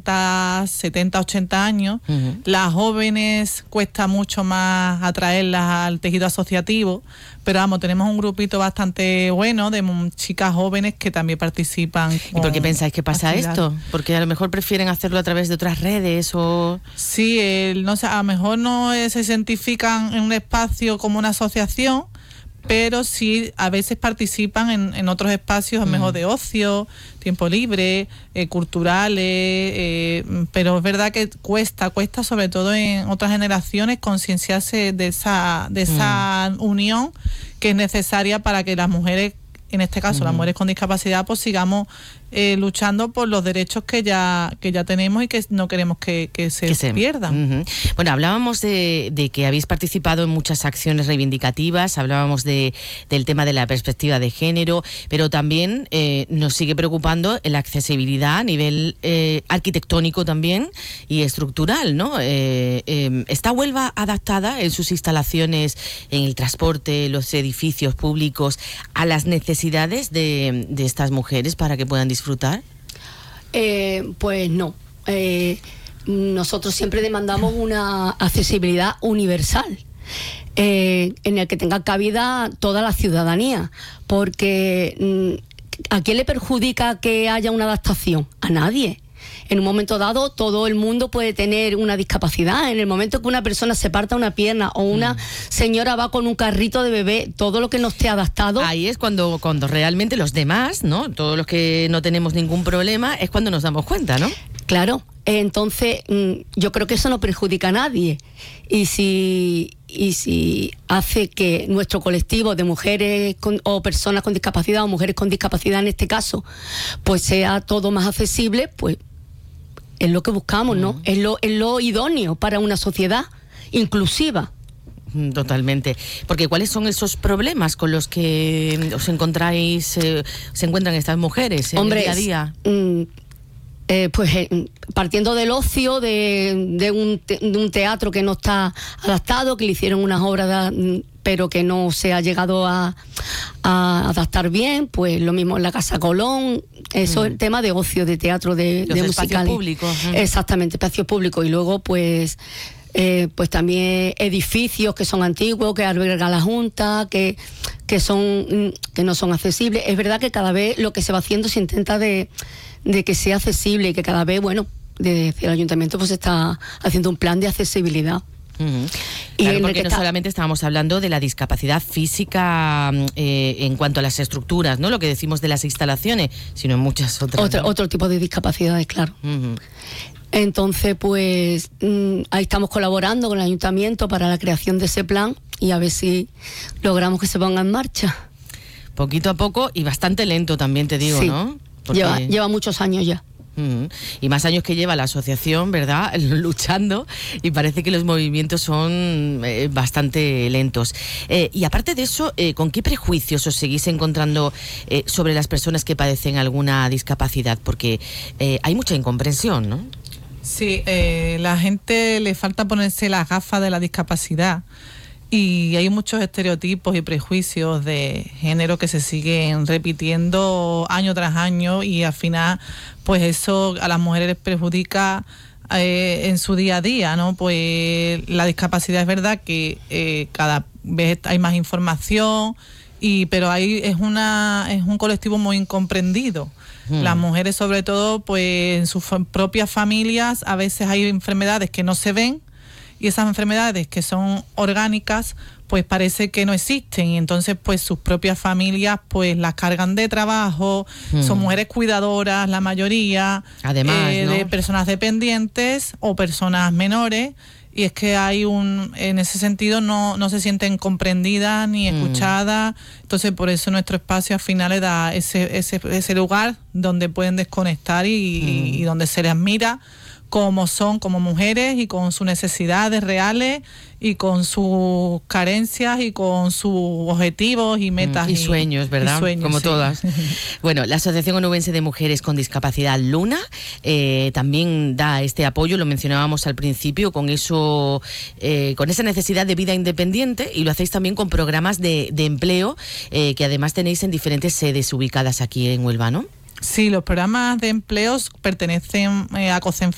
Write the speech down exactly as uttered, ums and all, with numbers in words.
sesenta, setenta, ochenta años. Uh-huh. Las jóvenes cuesta mucho más atraerlas al tejido asociativo, pero vamos, tenemos un grupito bastante bueno de chicas jóvenes que también participan. ¿Y por qué pensáis que pasa esto? Porque a lo mejor prefieren hacerlo a través de otras redes o... Sí, el, no sé, a lo mejor no eh, se identifican en un espacio como una asociación, pero sí a veces participan en, en otros espacios, a lo mejor de ocio, tiempo libre, eh, culturales, eh, pero es verdad que cuesta, cuesta sobre todo en otras generaciones concienciarse de esa, de esa mm. unión que es necesaria para que las mujeres, en este caso mm. las mujeres con discapacidad, pues sigamos eh, luchando por los derechos que ya que ya tenemos y que no queremos que, que se, que se pierdan. Uh-huh. Bueno, hablábamos de, de que habéis participado en muchas acciones reivindicativas, hablábamos de, del tema de la perspectiva de género, pero también eh, nos sigue preocupando la accesibilidad a nivel eh, arquitectónico también y estructural, ¿no? Eh, eh, ¿Está Huelva adaptada en sus instalaciones, en el transporte, los edificios públicos, a las necesidades de, de estas mujeres para que puedan disfrutar? disfrutar? Eh, pues no. Eh, nosotros siempre demandamos una accesibilidad universal, eh, en el que tenga cabida toda la ciudadanía, porque mm, ¿a quién le perjudica que haya una adaptación? A nadie. En un momento dado, todo el mundo puede tener una discapacidad. En el momento que una persona se parta una pierna o una mm. señora va con un carrito de bebé, todo lo que no esté adaptado... Ahí es cuando, cuando realmente los demás, ¿no? Todos los que no tenemos ningún problema, es cuando nos damos cuenta, ¿no? Claro. Entonces, yo creo que eso no perjudica a nadie. Y si, y si hace que nuestro colectivo de mujeres con, o personas con discapacidad, o mujeres con discapacidad en este caso, pues sea todo más accesible, pues es lo que buscamos, ¿no? Uh-huh. Es lo, es lo idóneo para una sociedad inclusiva. Totalmente. Porque ¿cuáles son esos problemas con los que os encontráis, eh, se encuentran estas mujeres en Hombre, el día a día? Mm, eh, pues eh, partiendo del ocio, de, de, un te, de un teatro que no está adaptado, que le hicieron unas obras de, pero que no se ha llegado a, a adaptar bien, pues lo mismo en la Casa Colón, eso mm. es el tema de ocio, de teatro, de, Los de espacios musicales. Públicos. ¿eh? Exactamente, espacios públicos. Y luego pues eh, pues también edificios que son antiguos, que alberga la Junta, que, que, son, que no son accesibles. Es verdad que cada vez lo que se va haciendo se intenta de, de que sea accesible y que cada vez, bueno, desde el Ayuntamiento pues está haciendo un plan de accesibilidad. Uh-huh. Y claro, porque no está... solamente estábamos hablando de la discapacidad física eh, en cuanto a las estructuras, ¿no? Lo que decimos de las instalaciones, sino en muchas otras. Otro, ¿no? otro tipo de discapacidades, claro. Uh-huh. Entonces, pues mmm, ahí estamos colaborando con el Ayuntamiento para la creación de ese plan y a ver si logramos que se ponga en marcha. Poquito a poco y bastante lento también, te digo, sí. ¿no? Porque... Lleva, lleva muchos años ya. Uh-huh. Y más años que lleva la asociación, ¿verdad?, luchando, y parece que los movimientos son eh, bastante lentos. Eh, y aparte de eso, eh, ¿con qué prejuicios os seguís encontrando eh, sobre las personas que padecen alguna discapacidad? Porque eh, hay mucha incomprensión, ¿no? Sí, eh, la gente le falta ponerse las gafas de la discapacidad. Y hay muchos estereotipos y prejuicios de género que se siguen repitiendo año tras año y al final pues eso a las mujeres les perjudica eh, en su día a día, ¿no? Pues la discapacidad es verdad que eh, cada vez hay más información, y pero ahí es una es un colectivo muy incomprendido. Hmm. Las mujeres sobre todo pues en sus propias familias a veces hay enfermedades que no se ven, y esas enfermedades que son orgánicas pues parece que no existen, y entonces pues sus propias familias pues las cargan de trabajo, mm. son mujeres cuidadoras la mayoría, además eh, ¿no? de personas dependientes o personas menores, y es que hay un, en ese sentido no, no se sienten comprendidas ni escuchadas, mm. entonces por eso nuestro espacio al final le da ese, ese, ese lugar donde pueden desconectar y, mm. y, y donde se les admira como son como mujeres y con sus necesidades reales y con sus carencias y con sus objetivos y metas. Y, y sueños, ¿verdad? Y sueños, como sí. todas. Bueno, la Asociación Onubense de Mujeres con Discapacidad Luna eh, también da este apoyo, lo mencionábamos al principio, con eso, eh, con esa necesidad de vida independiente, y lo hacéis también con programas de, de empleo eh, que además tenéis en diferentes sedes ubicadas aquí en Huelva, ¿no? Sí, los programas de empleos pertenecen eh, a COCENFE.